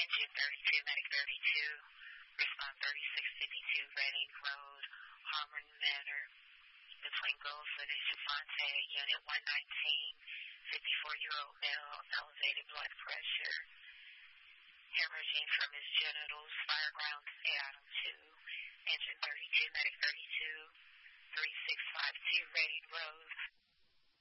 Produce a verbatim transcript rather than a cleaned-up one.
Engine thirty-two, Medic thirty-two, respond thirty-six fifty-two, Reading Road, Harmon Manor, between Goldfoot and Chifonte, Unit one nineteen, fifty-four-year-old male, elevated blood pressure, hemorrhaging from his genitals, Fireground, Seattle.